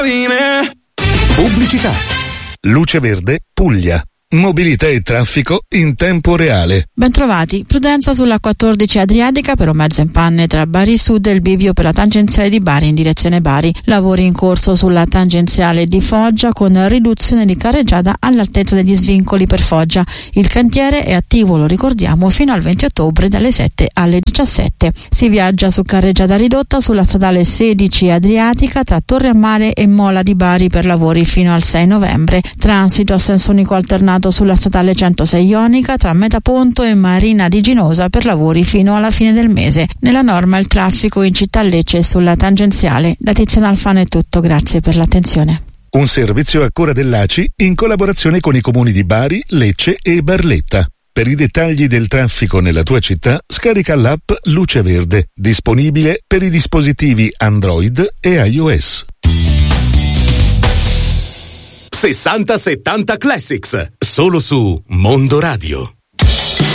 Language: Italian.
Pubblicità. Luce Verde, Puglia. Mobilità e traffico in tempo reale. Bentrovati. Prudenza sulla 14 Adriatica per un mezzo in panne tra Bari Sud e il bivio per la tangenziale di Bari in direzione Bari. Lavori in corso sulla tangenziale di Foggia con riduzione di carreggiata all'altezza degli svincoli per Foggia. Il cantiere è attivo, lo ricordiamo, fino al 20 ottobre dalle 7 alle 17. Si viaggia su carreggiata ridotta sulla statale 16 Adriatica tra Torre a Mare e Mola di Bari per lavori fino al 6 novembre. Transito a senso unico alternato sulla statale 106 Ionica tra Metaponto e Marina di Ginosa per lavori fino alla fine del mese. Nella norma il traffico in città Lecce e sulla tangenziale. Da Tiziana Alfano è tutto, grazie per l'attenzione. Un servizio a cura dell'ACI in collaborazione con i comuni di Bari, Lecce e Barletta. Per i dettagli del traffico nella tua città, scarica l'app Luce Verde, disponibile per i dispositivi Android e iOS. 60-70 Classics, solo su Mondo Radio.